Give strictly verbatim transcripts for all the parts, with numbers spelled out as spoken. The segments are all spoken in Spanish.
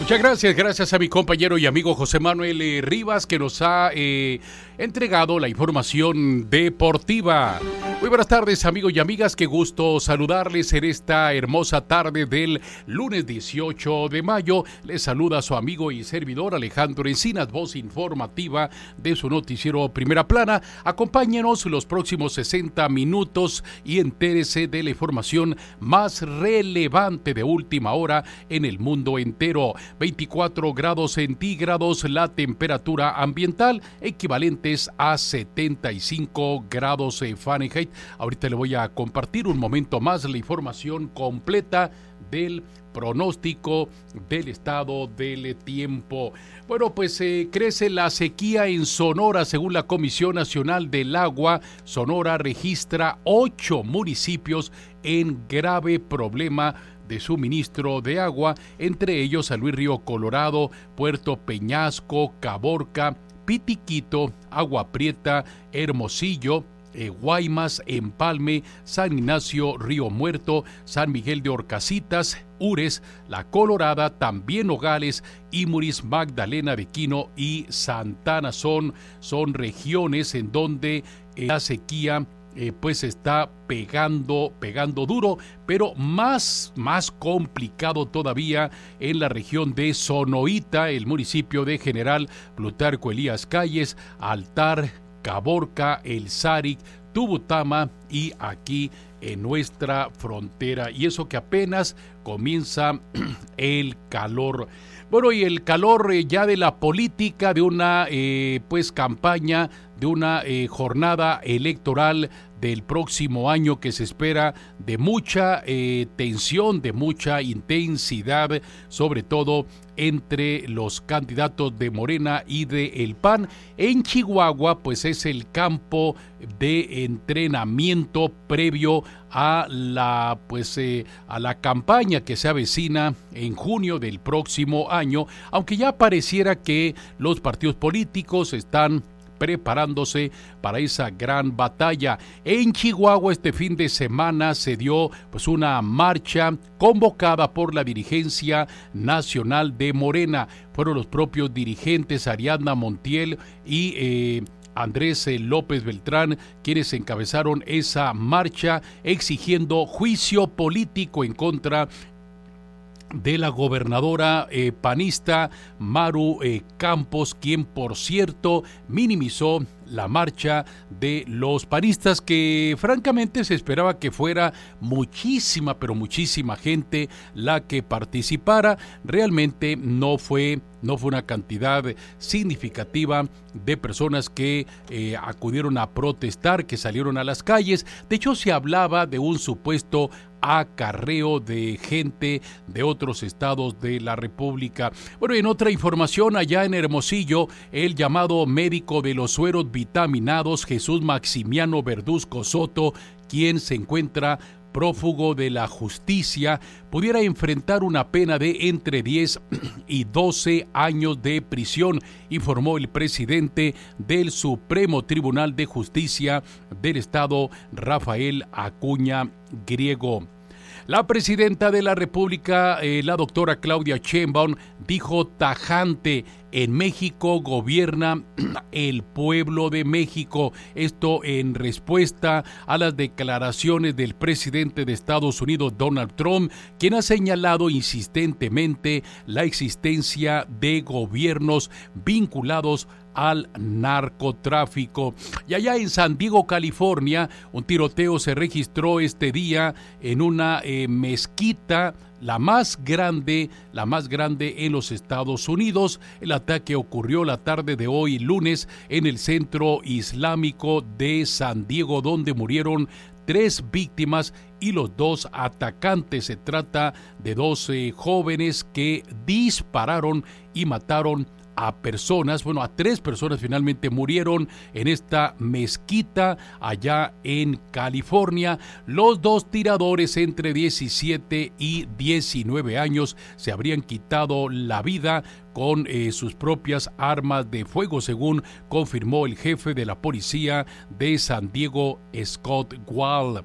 Muchas gracias, gracias a mi compañero y amigo José Manuel eh, Rivas, que nos ha eh, entregado la información deportiva. Muy buenas tardes, amigos y amigas, qué gusto saludarles en esta hermosa tarde del lunes dieciocho de mayo. Les saluda su amigo y servidor Alejandro Encinas, voz informativa de su noticiero Primera Plana. Acompáñenos los próximos sesenta minutos y entérese de la información más relevante de última hora en el mundo entero. veinticuatro grados centígrados la temperatura ambiental, equivalentes a setenta y cinco grados Fahrenheit. Ahorita le voy a compartir un momento más la información completa del pronóstico del estado del tiempo. Bueno, pues eh, crece la sequía en Sonora. Según la Comisión Nacional del Agua, Sonora registra ocho municipios en grave problema de suministro de agua, entre ellos San Luis Río Colorado, Puerto Peñasco, Caborca, Pitiquito, Agua Prieta, Hermosillo, eh, Guaymas, Empalme, San Ignacio, Río Muerto, San Miguel de Orcasitas, Ures, La Colorada, también Nogales, Imuris, Magdalena de Quino y Santana son, son regiones en donde eh, la sequía Eh, pues está pegando, pegando duro, pero más, más complicado todavía en la región de Sonoita, el municipio de General Plutarco Elías Calles, Altar, Caborca, El Sáric, Tubutama y aquí en nuestra frontera. Y eso que apenas comienza el calor. Bueno, y el calor eh, ya de la política, de una eh, pues campaña, de una eh, jornada electoral del próximo año que se espera de mucha eh, tensión, de mucha intensidad, sobre todo entre los candidatos de Morena y de el P A N. En Chihuahua, pues es el campo de entrenamiento previo a la pues eh, a la campaña que se avecina en junio del próximo año, aunque ya pareciera que los partidos políticos están preparándose para esa gran batalla. En Chihuahua este fin de semana se dio pues una marcha convocada por la dirigencia nacional de Morena. Fueron los propios dirigentes Ariadna Montiel y eh, Andrés López Beltrán quienes encabezaron esa marcha exigiendo juicio político en contra de la gobernadora eh, panista Maru eh, Campos, quien por cierto minimizó la marcha de los panistas, que francamente se esperaba que fuera muchísima, pero muchísima gente la que participara. Realmente no fue, no fue una cantidad significativa de personas que eh, acudieron a protestar, que salieron a las calles. De hecho, se hablaba de un supuesto acarreo de gente de otros estados de la República. Bueno, en otra información, allá en Hermosillo, el llamado médico de los sueros vitaminados, Jesús Maximiano Verduzco Soto, quien se encuentra prófugo de la justicia, pudiera enfrentar una pena de entre diez y doce años de prisión, informó el presidente del Supremo Tribunal de Justicia del Estado, Rafael Acuña Griego. La presidenta de la República, eh, la doctora Claudia Sheinbaum, dijo tajante: en México gobierna el pueblo de México. Esto en respuesta a las declaraciones del presidente de Estados Unidos, Donald Trump, quien ha señalado insistentemente la existencia de gobiernos vinculados al narcotráfico. Y allá en San Diego, California, un tiroteo se registró este día en una eh, mezquita, la más grande, la más grande en los Estados Unidos. El ataque ocurrió la tarde de hoy, lunes, en el Centro Islámico de San Diego, donde murieron tres víctimas y los dos atacantes. Se trata de doce jóvenes que dispararon y mataron a personas, bueno, a tres personas finalmente murieron en esta mezquita allá en California. Los dos tiradores entre diecisiete y diecinueve años se habrían quitado la vida con eh, sus propias armas de fuego, según confirmó el jefe de la policía de San Diego, Scott Wall.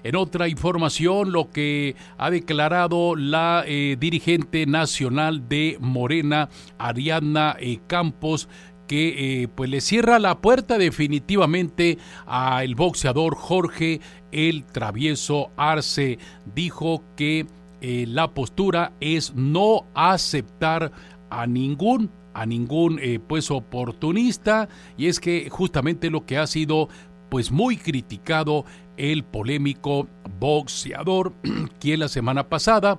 En otra información, lo que ha declarado la eh, dirigente nacional de Morena, Ariadna eh, Campos, que eh, pues le cierra la puerta definitivamente al boxeador Jorge el Travieso Arce. Dijo que eh, la postura es no aceptar a ningún a ningún eh, pues oportunista, y es que justamente lo que ha sido pues muy criticado el polémico boxeador, quien la semana pasada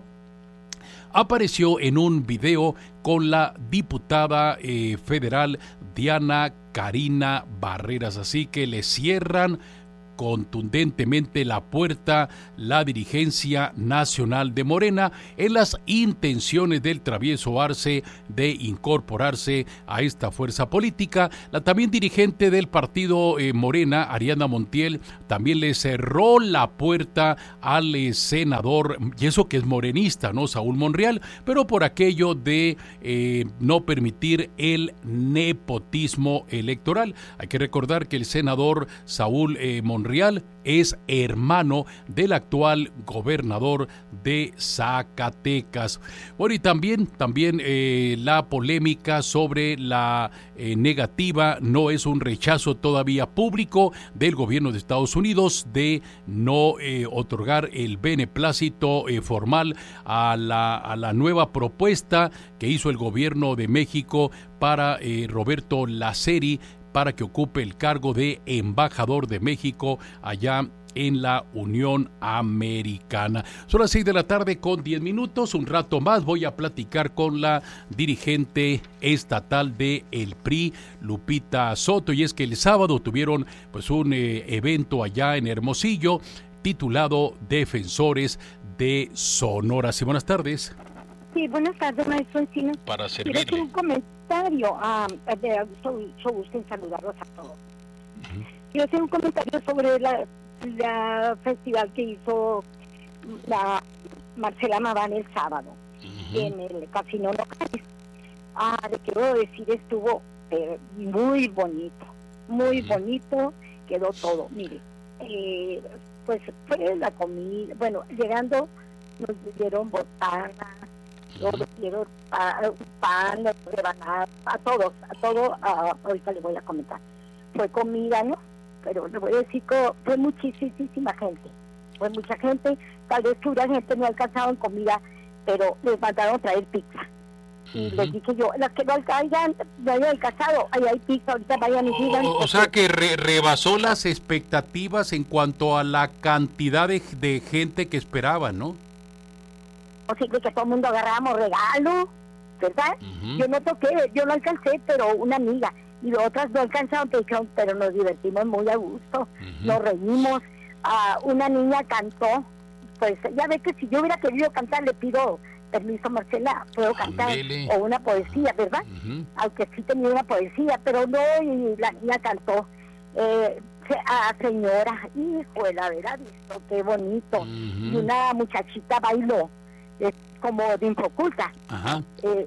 apareció en un video con la diputada eh, federal Diana Karina Barreras, así que le cierran contundentemente la puerta la dirigencia nacional de Morena en las intenciones del Travieso Arce de incorporarse a esta fuerza política. La también dirigente del partido eh, Morena, Ariadna Montiel, también le cerró la puerta al eh, senador, y eso que es morenista, ¿no?, Saúl Monreal, pero por aquello de eh, no permitir el nepotismo electoral. Hay que recordar que el senador Saúl eh, Monreal es hermano del actual gobernador de Zacatecas. Bueno, y también, también eh, la polémica sobre la eh, negativa, no es un rechazo todavía público del gobierno de Estados Unidos de no eh, otorgar el beneplácito eh, formal a la, a la nueva propuesta que hizo el gobierno de México para eh, Roberto Laceri, para que ocupe el cargo de embajador de México allá en la Unión Americana. Son las seis de la tarde con diez minutos. Un rato más voy a platicar con la dirigente estatal de el P R I, Lupita Soto, y es que el sábado tuvieron pues un eh, evento allá en Hermosillo titulado Defensores de Sonora. Sí, buenas tardes. Sí, buenas tardes, maestro Encinas. Para servirle. Quiero hacer un comentario. Ah, de mucho gusto en saludarlos a todos. Uh-huh. Quiero hacer un comentario sobre la, la festival que hizo la Marcela Maván el sábado uh-huh. en el Casino Local. Ah, le quiero decir, estuvo eh, muy bonito, muy uh-huh. bonito, quedó todo. Mire, eh, pues fue la comida, bueno, llegando nos dieron botanas, nos dieron pan, pan rebanadas, a todos, a todo, a, ahorita le voy a comentar. Fue comida, ¿no? Pero le voy a decir que fue muchísima gente, fue mucha gente, tal vez que una gente no alcanzaba en comida, pero les mandaron traer pizza. Y uh-huh. les dije yo, las que no alcanzan, no hayan alcanzado, ahí hay pizza, ahorita vayan y digan. O, o sea que re, rebasó las expectativas en cuanto a la cantidad de, de gente que esperaban, ¿no? O sea, que todo el mundo agarramos regalo, ¿verdad? Uh-huh. Yo no toqué, yo no alcancé, pero una amiga, y otras no alcanzaron, pero nos divertimos muy a gusto, uh-huh. nos reímos. Uh, una niña cantó, pues ya ve que si yo hubiera querido cantar, le pido permiso, Marcela, puedo cantar, Andele. O una poesía, ¿verdad? Uh-huh. Aunque sí tenía una poesía, pero no, y la niña cantó. Eh, a señora, hijo de la verdad, visto, qué bonito. Uh-huh. Y una muchachita bailó, eh, como de infoculta. Uh-huh. Eh,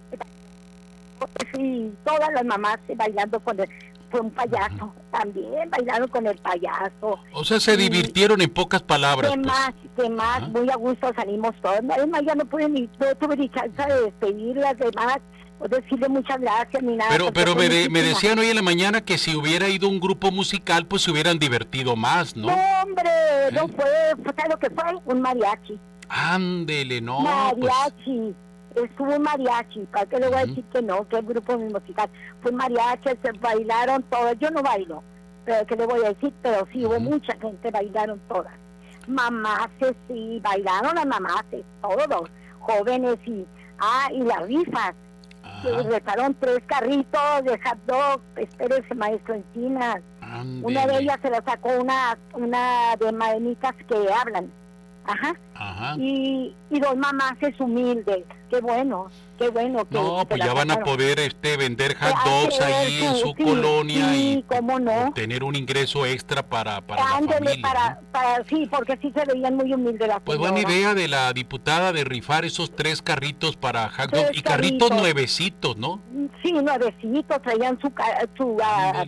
y todas las mamás bailando con el, fue un payaso, uh-huh. también bailaron con el payaso. O sea, se y, divirtieron en pocas palabras. ¿Qué pues. más? ¿Qué más? Uh-huh. Muy a gusto salimos todos. Además, ya no pude ni, no tuve ni chance de despedirlas, demás, o decirle muchas gracias ni nada. Pero, pero me, de, me decían hoy en la mañana que si hubiera ido un grupo musical, pues se hubieran divertido más, ¿no? No, hombre, ¿Eh? no fue, ¿sabes lo que fue? Un mariachi. Ándele, no. Mariachi. Pues... estuvo un mariachi, ¿para qué le voy a decir que no? Que el grupo musical fue un mariachi, se bailaron todos, yo no bailo, pero ¿qué le voy a decir? Pero sí, uh-huh. hubo mucha gente, bailaron todas, mamaces, sí, bailaron las mamaces, todos, jóvenes, y, ah, y las rifas, uh-huh. restaron tres carritos de hot dog, espérese, maestro Encinas, Andele. Una de ellas se la sacó una, una de madenitas que hablan, ajá, Ajá. Y, y dos mamaces humildes, qué bueno, qué bueno. Que, no, que pues ya van a poder este vender hot dogs ahí en su sí, colonia sí, y cómo no. tener un ingreso extra para, para Ándele, la familia. Para, ¿no? para, sí, porque sí se veían muy humildes las Pues buena idea de la diputada de rifar esos tres carritos para hot dogs y carritos, carritos nuevecitos, ¿no? Sí, nuevecitos, traían su... su uh,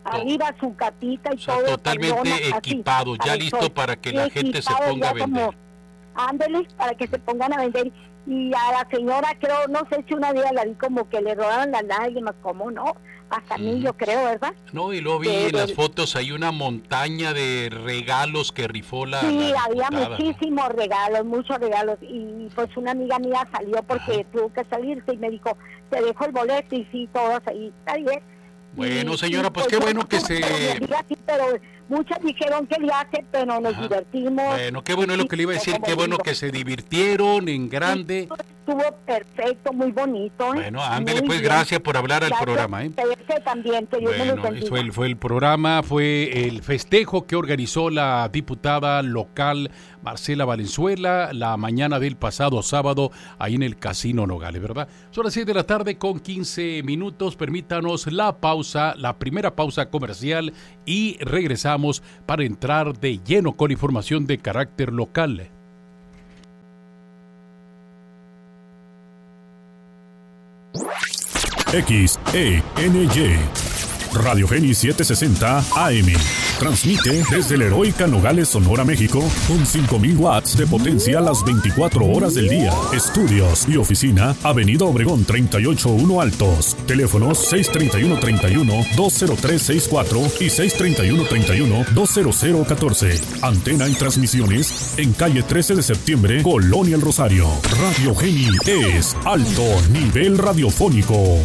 arriba su capita y o sea, todo. totalmente perdona, equipado, así, ya al listo sol. para que la gente se Equipado ponga ya a vender. como, ándeles, para que se pongan a vender. Y a la señora, creo, no sé si una día la vi como que le robaron las lágrimas, ¿cómo no? Hasta a mí, Ujú. yo creo, ¿verdad? No, y luego vi De- en las del- fotos hay una montaña de regalos que rifó la, Sí, la había diputada, ¿no? muchísimos regalos, muchos regalos. Y pues una amiga mía salió porque Ajá. tuvo que salirse y me dijo, te dejo el boleto y sí, todos ahí, está bien. Bueno, Y- señora, y, pues qué yo bueno no que pude, se... pero mi amiga sí, pero muchas dijeron que el viaje, pero nos Ajá. divertimos. Bueno, qué bueno es lo que le iba a decir, Como qué bueno digo. que se divirtieron en grande. Estuvo perfecto, muy bonito. ¿eh? Bueno, ándele, Muy pues bien. gracias por hablar al Gracias, programa, ¿eh? ustedes también, que Dios me los Bueno, bendiga. eso fue el, fue el programa, fue el festejo que organizó la diputada local Marcela Valenzuela la mañana del pasado sábado ahí en el Casino Nogales, ¿verdad? Son las seis de la tarde con quince minutos, permítanos la pausa, la primera pausa comercial y regresamos para entrar de lleno con información de carácter local. X E N Y Radio Génesis setecientos sesenta A M. Transmite desde la heroica Nogales, Sonora, México, con cinco mil watts de potencia las veinticuatro horas del día. Estudios y oficina, Avenida Obregón treinta y ocho uno Altos. Teléfonos seis treinta y uno treinta y uno dos cero tres sesenta y cuatro y seis treinta y uno treinta y uno dos cero cero catorce. Antena y transmisiones en calle trece de septiembre, Colonia El Rosario. Radio Geni es alto nivel radiofónico.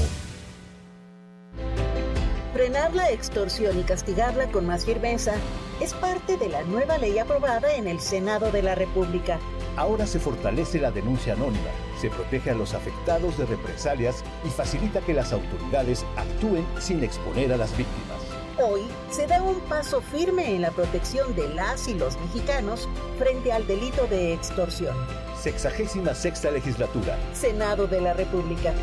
Frenar la extorsión y castigarla con más firmeza es parte de la nueva ley aprobada en el Senado de la República. Ahora se fortalece la denuncia anónima, se protege a los afectados de represalias y facilita que las autoridades actúen sin exponer a las víctimas. Hoy se da un paso firme en la protección de las y los mexicanos frente al delito de extorsión. Sexagésima sexta legislatura. Senado de la República.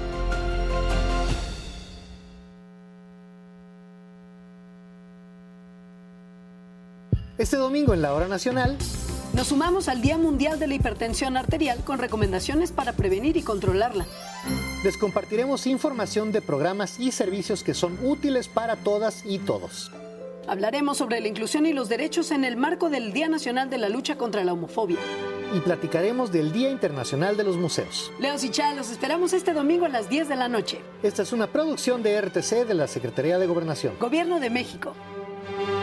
Este domingo en la Hora Nacional nos sumamos al Día Mundial de la Hipertensión Arterial con recomendaciones para prevenir y controlarla. les compartiremos información de programas y servicios que son útiles para todas y todos. Hablaremos sobre la inclusión y los derechos en el marco del Día Nacional de la Lucha contra la Homofobia. Y platicaremos del Día Internacional de los Museos. Leos y Chá, los esperamos este domingo a las diez de la noche. Esta es una producción de R T C de la Secretaría de Gobernación. Gobierno de México.